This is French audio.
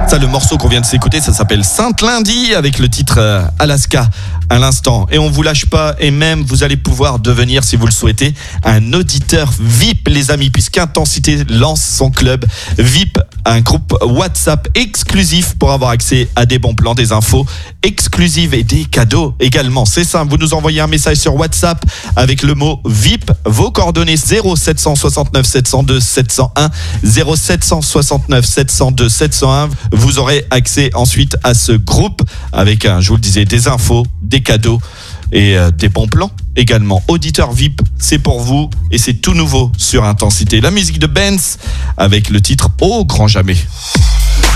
Ça, le morceau qu'on vient de s'écouter, ça s'appelle Sainte-Lundi avec le titre Alaska à l'instant. Et on vous lâche pas, et même vous allez pouvoir devenir, si vous le souhaitez, un auditeur VIP, les amis, puisqu'Intensité lance son club VIP, un groupe WhatsApp exclusif pour avoir accès à des bons plans, des infos exclusives et des cadeaux également. C'est simple, vous nous envoyez un message sur WhatsApp avec le mot VIP, vos coordonnées 0769 702 701, 0769 702 701. Vous aurez accès ensuite à ce groupe avec, je vous le disais, des infos, des cadeaux et des bons plans également. Auditeur VIP, c'est pour vous et c'est tout nouveau sur Intensité. La musique de Benz avec le titre Au grand jamais.